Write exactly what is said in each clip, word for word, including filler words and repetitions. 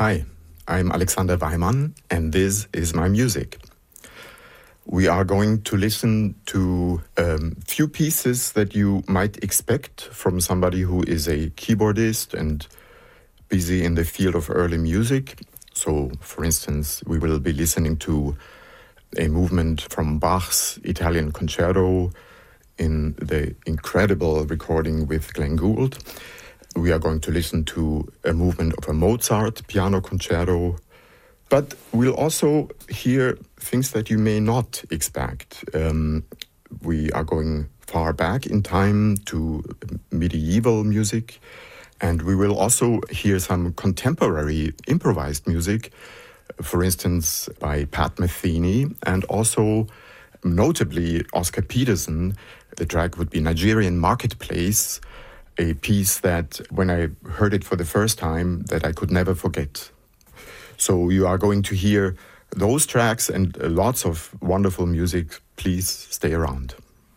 Hi, I'm Alexander Weimann, and this is my music. We are going to listen to a um, few pieces that you might expect from somebody who is a keyboardist and busy in the field of early music. So, for instance, we will be listening to a movement from Bach's Italian Concerto in the incredible recording with Glenn Gould. We are going to listen to a movement of a Mozart piano concerto. But we'll also hear things that you may not expect. Um, we are going far back in time to medieval music. And we will also hear some contemporary improvised music, for instance, by Pat Metheny, and also, notably, Oscar Peterson. The track would be Nigerian Marketplace, a piece that, when I heard it for the first time, that I could never forget. So you are going to hear those tracks and lots of wonderful music. Please stay around.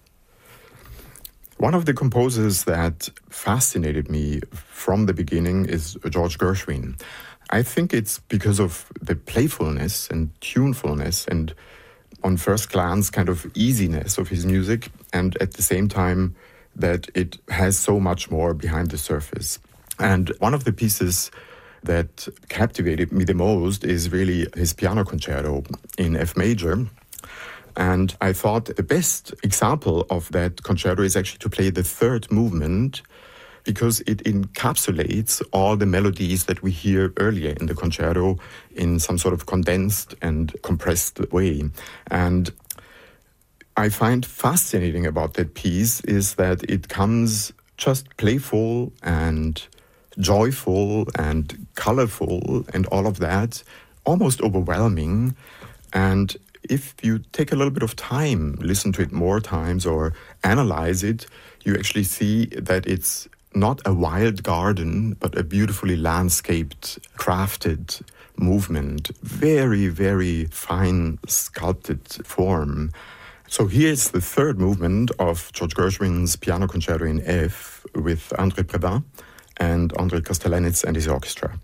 One of the composers that fascinated me from the beginning is George Gershwin. I think it's because of the playfulness and tunefulness and, on first glance, kind of easiness of his music, and at the same time that it has so much more behind the surface. And one of the pieces that captivated me the most is really his piano concerto in F major. And I thought the best example of that concerto is actually to play the third movement, because it encapsulates all the melodies that we hear earlier in the concerto in some sort of condensed and compressed way. And I find fascinating about that piece is that it comes just playful and joyful and colorful and all of that, almost overwhelming. And if you take a little bit of time, listen to it more times or analyze it, you actually see that it's not a wild garden, but a beautifully landscaped, crafted movement. Very, very fine, sculpted form. So here's the third movement of George Gershwin's Piano Concerto in F with André Previn and André Kostelanetz and his orchestra.